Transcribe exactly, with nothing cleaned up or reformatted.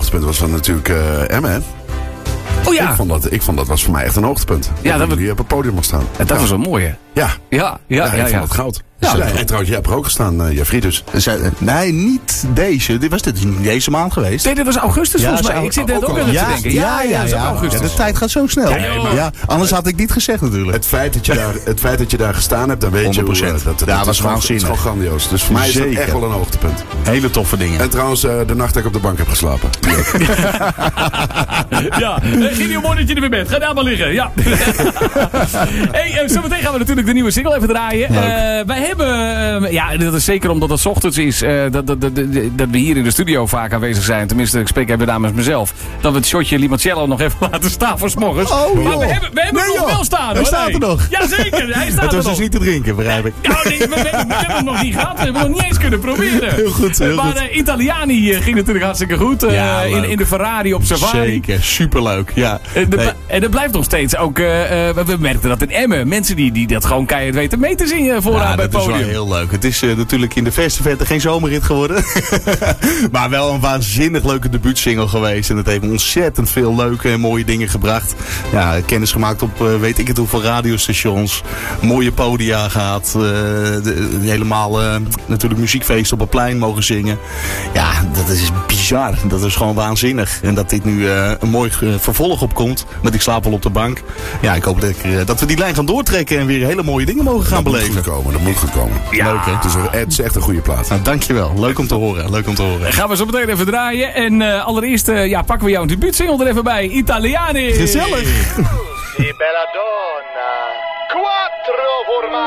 hoogtepunt was van natuurlijk uh, Emmen, hè? Oh ja. Ik vond, dat, ik vond dat was voor mij echt een hoogtepunt. Ja, dat dat we... jullie op het podium mocht staan. En dat ja. was wel mooi, hè? Ja. Ja, ja, ja, ja. ik ja, vond ja. het goud. Ja, ja, en trouwens, jij hebt er ook gestaan, uh, Jeffrey, dus. Nee, niet deze. Dit was dit niet deze maand geweest. Nee, dit was augustus Ja, volgens mij. zou- Ik zit net ook ook aan al. het Ja, te denken. ja, ja, dat is ook ja. augustus. Ja, de tijd gaat zo snel. Ja, joh. Ja, anders had ik niet gezegd natuurlijk. Het feit dat je daar, het feit dat je daar gestaan hebt, dan weet je hoe... honderd procent. uh, dat, dat, Ja, dat was is gewoon, het is waanzinnig. gewoon grandioos. Dus voor mij is dat Zeker. echt wel een hoogtepunt. Hele toffe dingen. En trouwens, uh, de nacht dat ik op de bank heb geslapen. Ja, uh, Gideon Mooi dat je er weer bent. Ga daar maar liggen. Ja. Hey, uh, zometeen gaan we natuurlijk de nieuwe single even draaien. Uh, wij hebben, uh, ja, dat is zeker omdat het 's ochtends is, uh, dat, dat, dat, dat we hier in de studio vaak aanwezig zijn. Tenminste, ik spreek even namens mezelf. Dat we het shotje limoncello nog even laten staan voor 's morgens. Oh, maar joh. we hebben, we hebben Nee, hem nog joh. wel staan. Hij Hoor. staat Nee. er nog. Jazeker, hij staat Het er was nog. dus niet te drinken, begrijp ik. Nou, nee, we, we, we hebben hem nog niet gehad. We hebben hem nog niet eens kunnen proberen. Heel goed, heel maar goed. uh, Italiani uh, ging natuurlijk hartstikke goed. Uh, Ja, in, in de Ferrari op safari. Zeker, superleuk. Ja. En dat Nee. bl- en dat blijft nog steeds ook. Uh, uh, we merkten dat in Emmen. Mensen die, die dat gewoon keihard weten mee te zingen vooraan Ja, bij het dat is podium. wel heel leuk. Het is uh, natuurlijk in de verste verte geen zomerrit geworden. Maar wel een waanzinnig leuke debuutsingle geweest. En het heeft ontzettend veel leuke en mooie dingen gebracht. Ja, kennis gemaakt op uh, weet ik het hoeveel radiostations. Mooie podia gehad. Uh, de, de, helemaal uh, natuurlijk muziekfeest op het plein mogen zingen. Ja, dat is bizar. Dat is gewoon waanzinnig. En dat dit nu uh, een mooi uh, vervolg op komt. Met Ik slaap wel op de bank. Ja, ik hoop dat, ik, uh, dat we die lijn gaan doortrekken. En weer hele mooie dingen mogen gaan Dat beleven. moet goed komen, dat moet goed komen. Ja. Leuk, hè? Het is, een- het is echt een goede plaat. Nou, dankjewel. Leuk om te horen. Leuk om te horen. Gaan we zo meteen even draaien. En uh, allereerst uh, ja, pakken we jouw debuutsingle er even bij. Italiani. Gezellig. Sì, bella donna. Quattro formaggi.